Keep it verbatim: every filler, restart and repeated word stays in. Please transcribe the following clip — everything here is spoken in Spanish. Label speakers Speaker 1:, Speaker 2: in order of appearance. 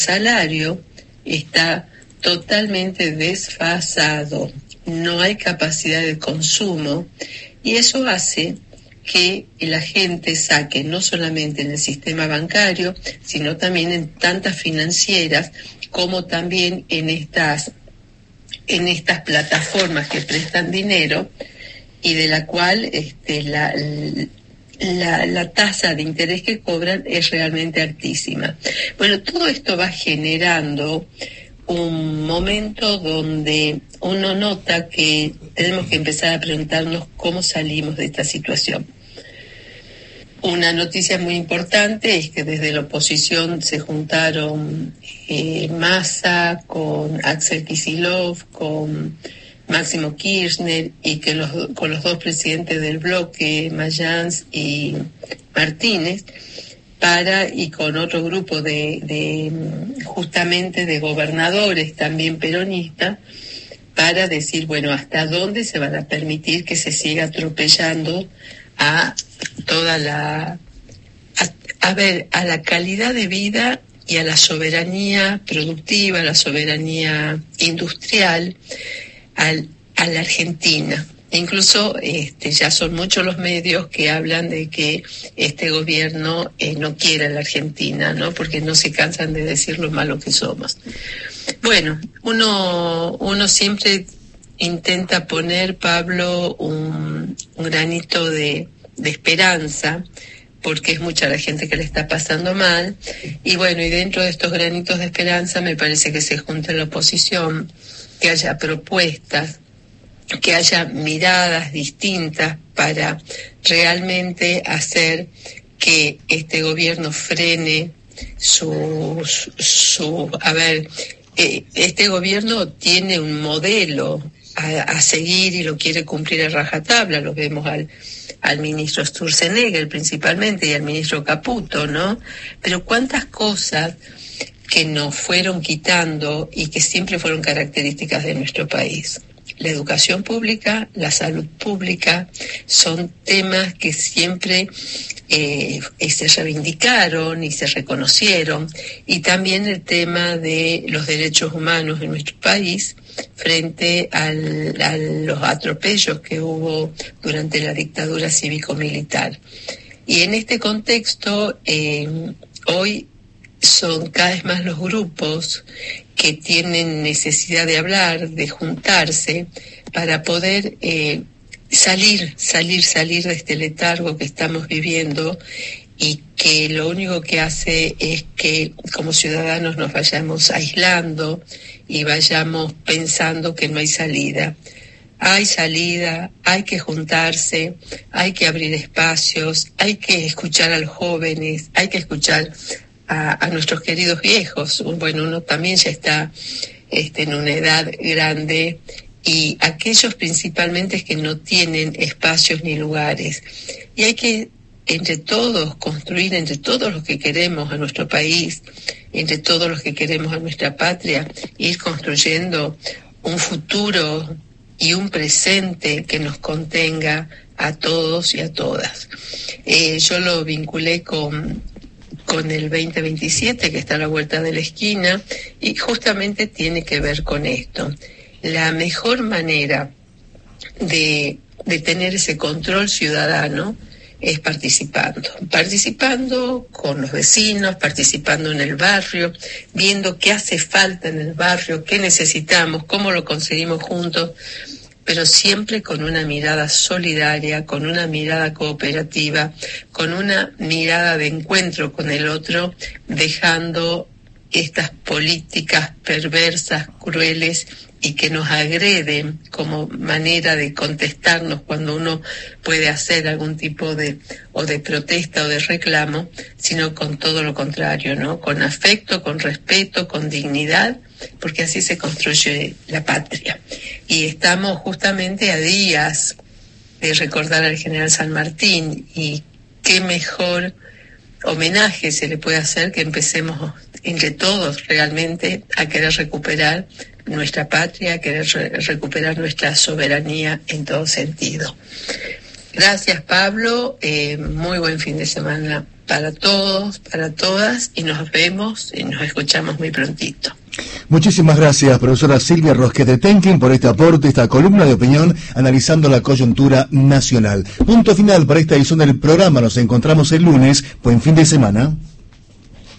Speaker 1: salario está totalmente desfasado, no hay capacidad de consumo y eso hace que la gente saque no solamente en el sistema bancario, sino también en tantas financieras como también en estas en estas plataformas que prestan dinero y de la cual este, la, la, la tasa de interés que cobran es realmente altísima. Bueno, todo esto va generando un momento donde uno nota que tenemos que empezar a preguntarnos cómo salimos de esta situación. Una noticia muy importante es que desde la oposición se juntaron eh, Massa con Axel Kicillof, con Máximo Kirchner y que los, con los dos presidentes del bloque, Mayans y Martínez, para y con otro grupo de, de justamente de gobernadores también peronistas, para decir, bueno, hasta dónde se van a permitir que se siga atropellando a toda la, a, a ver, a la calidad de vida y a la soberanía productiva, a la soberanía industrial, al, a la Argentina. Incluso este, ya son muchos los medios que hablan de que este gobierno eh, no quiere a la Argentina, ¿no? Porque no se cansan de decir lo malo que somos. Bueno, uno, uno siempre intenta poner, Pablo, un, un granito de, de esperanza, porque es mucha la gente que le está pasando mal, y bueno, y dentro de estos granitos de esperanza me parece que se junta la oposición, que haya propuestas, que haya miradas distintas para realmente hacer que este gobierno frene su, su, su a ver, eh, este gobierno tiene un modelo a, a seguir y lo quiere cumplir a rajatabla, lo vemos al al ministro Sturzenegger principalmente y al ministro Caputo, ¿no? Pero cuántas cosas que nos fueron quitando y que siempre fueron características de nuestro país. La educación pública, la salud pública, son temas que siempre eh, se reivindicaron y se reconocieron, y también el tema de los derechos humanos en nuestro país frente al, a los atropellos que hubo durante la dictadura cívico-militar. Y en este contexto, eh, hoy son cada vez más los grupos que tienen necesidad de hablar, de juntarse, para poder eh, salir, salir, salir de este letargo que estamos viviendo y que lo único que hace es que como ciudadanos nos vayamos aislando y vayamos pensando que no hay salida. Hay salida, hay que juntarse, hay que abrir espacios, hay que escuchar a los jóvenes, hay que escuchar a, a nuestros queridos viejos. Bueno, uno también ya está este, en una edad grande, y aquellos principalmente que no tienen espacios ni lugares. Y hay que entre todos construir, entre todos los que queremos a nuestro país, entre todos los que queremos a nuestra patria, ir construyendo un futuro y un presente que nos contenga a todos y a todas. Eh, yo lo vinculé con, con el veinte veintisiete, que está a la vuelta de la esquina, y justamente tiene que ver con esto. La mejor manera de, de tener ese control ciudadano es participando, participando con los vecinos, participando en el barrio, viendo qué hace falta en el barrio, qué necesitamos, cómo lo conseguimos juntos, pero siempre con una mirada solidaria, con una mirada cooperativa, con una mirada de encuentro con el otro, dejando estas políticas perversas, crueles y que nos agreden como manera de contestarnos cuando uno puede hacer algún tipo de o de protesta o de reclamo, sino con todo lo contrario, ¿no? Con afecto, con respeto, con dignidad, porque así se construye la patria. Y estamos justamente a días de recordar al general San Martín, y qué mejor homenaje se le puede hacer que empecemos entre todos realmente a querer recuperar nuestra patria, a querer re- recuperar nuestra soberanía en todo sentido. Gracias, Pablo. Eh, muy buen fin de semana para todos, para todas, y nos vemos y nos escuchamos muy prontito.
Speaker 2: Muchísimas gracias, profesora Silvia Rosquete Tenkin, por este aporte, esta columna de opinión analizando la coyuntura nacional. Punto final para esta edición del programa. Nos encontramos el lunes. Buen fin de semana.